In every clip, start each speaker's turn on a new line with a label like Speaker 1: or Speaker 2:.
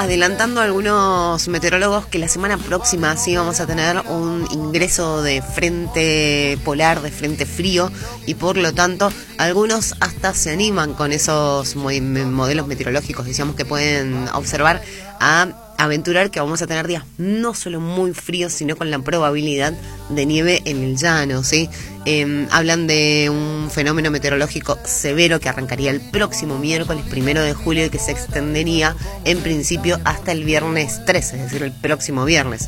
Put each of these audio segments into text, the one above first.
Speaker 1: adelantando a algunos meteorólogos que la semana próxima sí vamos a tener un ingreso de frente polar, de frente frío, y por lo tanto algunos hasta se animan con esos modelos meteorológicos, decíamos, que pueden observar, a aventurar que vamos a tener días no solo muy fríos, sino con la probabilidad de nieve en el llano, ¿sí? Hablan de un fenómeno meteorológico severo que arrancaría el próximo miércoles 1 de julio y que se extendería en principio hasta el viernes 13, es decir, el próximo viernes.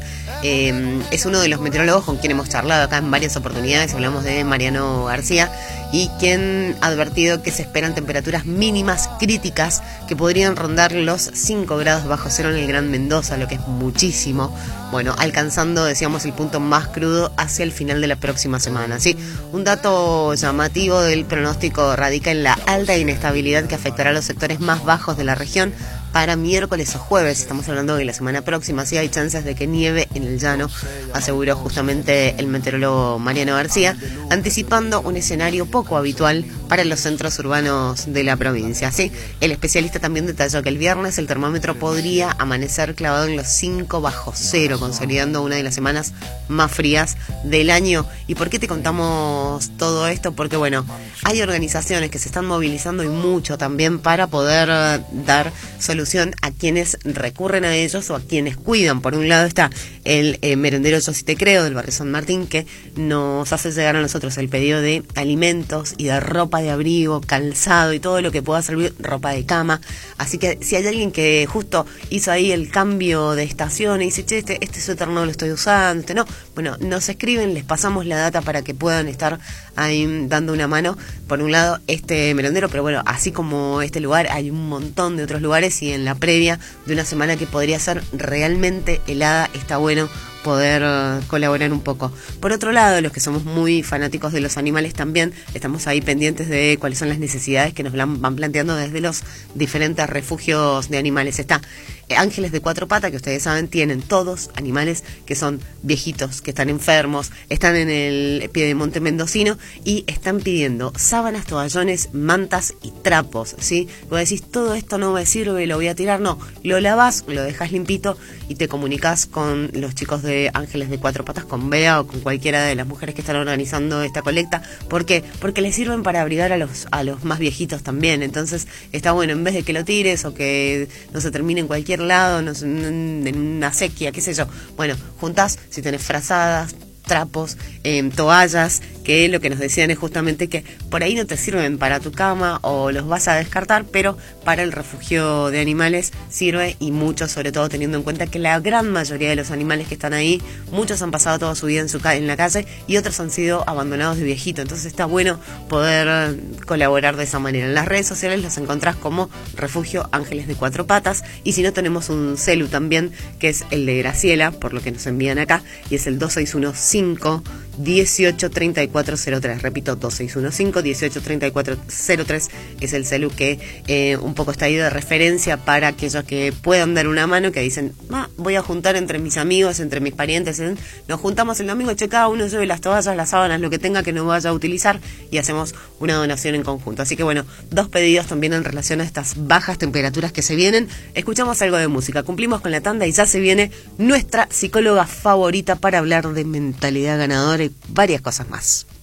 Speaker 1: Es uno de los meteorólogos con quien hemos charlado acá en varias oportunidades. Hablamos de Mariano García, y quien ha advertido que se esperan temperaturas mínimas críticas que podrían rondar los 5 grados bajo cero en el Gran Mendoza, lo que es muchísimo. Bueno, alcanzando, decíamos, el punto más crudo hacia el final de la próxima semana, ¿sí? Un dato llamativo del pronóstico radica en la alta inestabilidad que afectará a los sectores más bajos de la región para miércoles o jueves. Estamos hablando de la semana próxima, sí hay chances de que nieve en el llano, aseguró justamente el meteorólogo Mariano García, anticipando un escenario poco habitual para los centros urbanos de la provincia, ¿sí? El especialista también detalló que el viernes el termómetro podría amanecer clavado en los 5 bajo cero, consolidando una de las semanas más frías del año. ¿Y por qué te contamos todo esto? Porque, bueno, hay organizaciones que se están movilizando, y mucho también, para poder dar solución a quienes recurren a ellos o a quienes cuidan. Por un lado está el merendero Yo Sí Te Creo del barrio San Martín, que nos hace llegar a nosotros el pedido de alimentos y de ropa de abrigo, calzado y todo lo que pueda servir, ropa de cama. Así que si hay alguien que justo hizo ahí el cambio de estación y dice, che, este suéter no lo estoy usando, no, bueno, nos escriben, les pasamos la data para que puedan estar ahí dando una mano. Por un lado este merendero, pero bueno, así como este lugar hay un montón de otros lugares, y en la previa de una semana que podría ser realmente helada, está bueno poder colaborar un poco. Por otro lado, los que somos muy fanáticos de los animales también estamos ahí pendientes de cuáles son las necesidades que nos van planteando desde los diferentes refugios de animales. Está Ángeles de Cuatro Patas, que ustedes saben, tienen todos animales que son viejitos, que están enfermos, están en el piedemonte mendocino y están pidiendo sábanas, toallones, mantas y trapos, ¿sí? Vos decís, todo esto no me sirve, lo voy a tirar. No, lo lavás, lo dejas limpito y te comunicás con los chicos de Ángeles de Cuatro Patas, con Bea o con cualquiera de las mujeres que están organizando esta colecta. ¿Por qué? Porque les sirven para abrigar a los más viejitos también. Entonces está bueno, en vez de que lo tires o que no se termine en cualquier lado, no sé, en una sequía, qué sé yo. Bueno, juntás, si tenés frazadas, trapos, toallas, que lo que nos decían es justamente que por ahí no te sirven para tu cama o los vas a descartar, pero para el refugio de animales sirve, y mucho, sobre todo teniendo en cuenta que la gran mayoría de los animales que están ahí, muchos han pasado toda su vida en la calle y otros han sido abandonados de viejito. Entonces está bueno poder colaborar de esa manera. En las redes sociales los encontrás como Refugio Ángeles de Cuatro Patas, y si no, tenemos un celu también, que es el de Graciela, por lo que nos envían acá, y es el 2615-183403. Repito, 2615-183403 es el celu que un poco está ahí de referencia para aquellos que puedan dar una mano, que dicen, voy a juntar entre mis amigos, entre mis parientes, nos juntamos el domingo, cada uno lleve las toallas, las sábanas, lo que tenga que no vaya a utilizar, y hacemos una donación en conjunto. Así que bueno, 2 pedidos también en relación a estas bajas temperaturas que se vienen. Escuchamos algo de música, cumplimos con la tanda y ya se viene nuestra psicóloga favorita para hablar de mentalidad ganadora y varias cosas más.